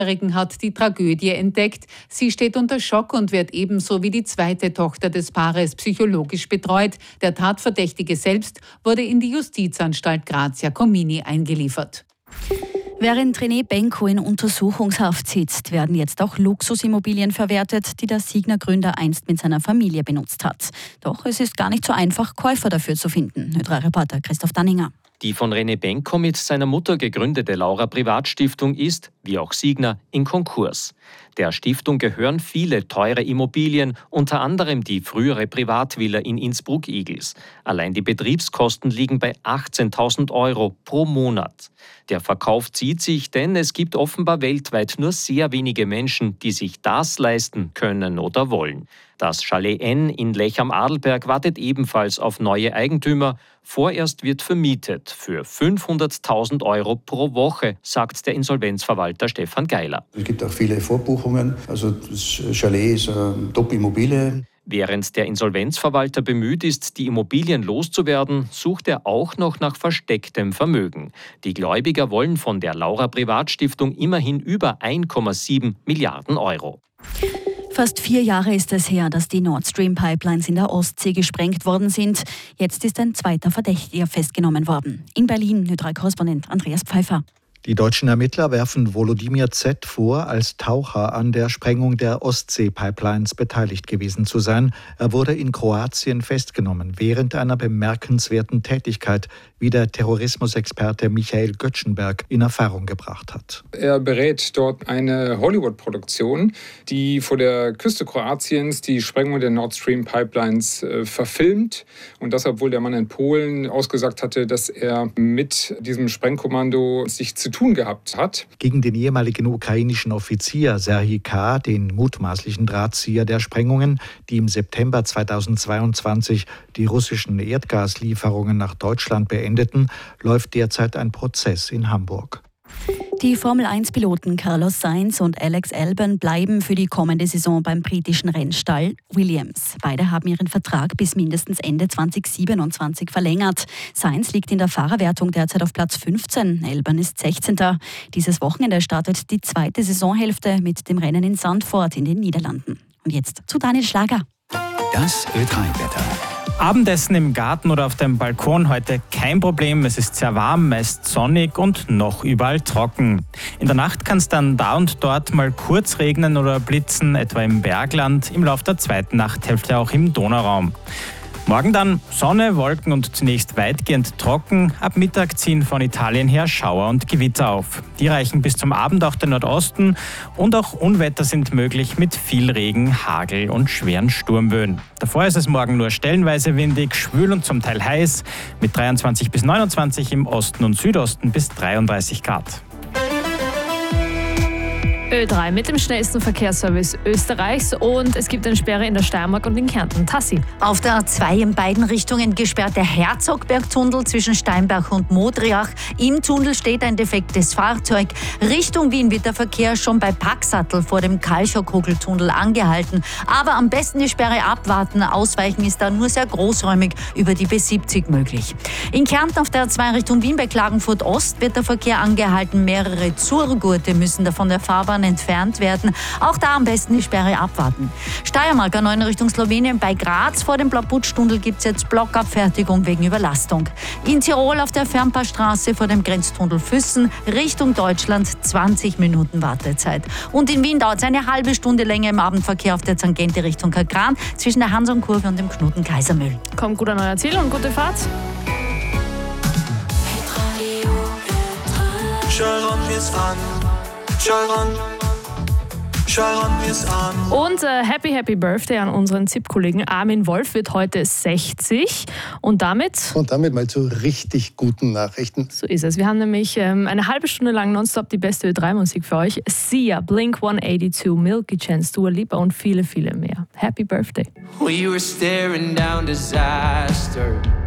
Die hat die Tragödie entdeckt. Sie steht unter Schock und wird ebenso wie die zweite Tochter des Paares psychologisch betreut. Der Tatverdächtige selbst wurde in die Justizanstalt Grazia Comini eingeliefert. Während René Benko in Untersuchungshaft sitzt, werden jetzt auch Luxusimmobilien verwertet, die der Signa-Gründer einst mit seiner Familie benutzt hat. Doch es ist gar nicht so einfach, Käufer dafür zu finden. Ö3-Reporter Christoph Danninger. Die von René Benko mit seiner Mutter gegründete Laura Privatstiftung ist, wie auch Signa, in Konkurs. Der Stiftung gehören viele teure Immobilien, unter anderem die frühere Privatvilla in Innsbruck-Igls. Allein die Betriebskosten liegen bei 18.000 € pro Monat. Der Verkauf zieht sich, denn es gibt offenbar weltweit nur sehr wenige Menschen, die sich das leisten können oder wollen. Das Chalet N in Lech am Adelberg wartet ebenfalls auf neue Eigentümer. Vorerst wird vermietet für 500.000 € pro Woche, sagt der Insolvenzverwalter Stefan Geiler. Es gibt auch viele Vorbuchungen. Also das Chalet ist eine Top-Immobilie. Während der Insolvenzverwalter bemüht ist, die Immobilien loszuwerden, sucht er auch noch nach verstecktem Vermögen. Die Gläubiger wollen von der Laura Privatstiftung immerhin über 1,7 Milliarden €. Fast 4 Jahre ist es her, dass die Nord Stream Pipelines in der Ostsee gesprengt worden sind. Jetzt ist ein zweiter Verdächtiger festgenommen worden. In Berlin, Ö3-Korrespondent Andreas Pfeiffer. Die deutschen Ermittler werfen Volodymyr Z. vor, als Taucher an der Sprengung der Ostsee-Pipelines beteiligt gewesen zu sein. Er wurde in Kroatien festgenommen, während einer bemerkenswerten Tätigkeit, wie der Terrorismusexperte Michael Göttschenberg in Erfahrung gebracht hat. Er berät dort eine Hollywood-Produktion, die vor der Küste Kroatiens die Sprengung der Nord Stream Pipelines verfilmt. Und das, obwohl der Mann in Polen ausgesagt hatte, dass er mit diesem Sprengkommando sich zu tun gehabt hat. Gegen den ehemaligen ukrainischen Offizier Serhij K., den mutmaßlichen Drahtzieher der Sprengungen, die im September 2022 die russischen Erdgaslieferungen nach Deutschland beendeten, läuft derzeit ein Prozess in Hamburg. Die Formel-1-Piloten Carlos Sainz und Alex Albon bleiben für die kommende Saison beim britischen Rennstall Williams. Beide haben ihren Vertrag bis mindestens Ende 2027 verlängert. Sainz liegt in der Fahrerwertung derzeit auf Platz 15, Albon ist 16. Dieses Wochenende startet die zweite Saisonhälfte mit dem Rennen in Zandvoort in den Niederlanden. Und jetzt zu Daniel Schlager. Das Ö3-Wetter. Abendessen im Garten oder auf dem Balkon heute kein Problem. Es ist sehr warm, meist sonnig und noch überall trocken. In der Nacht kann es dann da und dort mal kurz regnen oder blitzen, etwa im Bergland, im Laufe der zweiten Nachthälfte auch im Donauraum. Morgen dann Sonne, Wolken und zunächst weitgehend trocken. Ab Mittag ziehen von Italien her Schauer und Gewitter auf. Die reichen bis zum Abend auch den Nordosten und auch Unwetter sind möglich mit viel Regen, Hagel und schweren Sturmböen. Davor ist es morgen nur stellenweise windig, schwül und zum Teil heiß mit 23 bis 29 im Osten und Südosten bis 33 Grad. Ö3 mit dem schnellsten Verkehrsservice Österreichs und es gibt eine Sperre in der Steiermark und in Kärnten. Tassi. Auf der A2 in beiden Richtungen gesperrt der Herzogbergtunnel zwischen Steinbach und Modriach. Im Tunnel steht ein defektes Fahrzeug. Richtung Wien wird der Verkehr schon bei Packsattel vor dem Kalchow-Kugeltunnel angehalten. Aber am besten die Sperre abwarten. Ausweichen ist da nur sehr großräumig über die B70 möglich. In Kärnten auf der A2 Richtung Wien bei Klagenfurt Ost wird der Verkehr angehalten. Mehrere Zurgurte müssen da von der Fahrbahn entfernt werden. Auch da am besten die Sperre abwarten. Steiermark A9 Richtung Slowenien bei Graz vor dem Blauputz-Tunnel gibt es jetzt Blockabfertigung wegen Überlastung. In Tirol auf der Fernpassstraße vor dem Grenztunnel Füssen Richtung Deutschland 20 Minuten Wartezeit. Und in Wien dauert es eine halbe Stunde länger im Abendverkehr auf der Tangente Richtung Kagran zwischen der Hansonkurve und dem Knoten Kaisermühl. Kommt gut an euer Ziel und gute Fahrt. Und Happy Birthday an unseren ZIP-Kollegen Armin Wolf wird heute 60 und damit mal zu richtig guten Nachrichten. So ist es. Wir haben nämlich eine halbe Stunde lang nonstop die beste Ö3-Musik für euch. Sia, Blink 182, Milky Chance, Dua Lipa und viele, viele mehr. Happy Birthday. We were staring down disaster.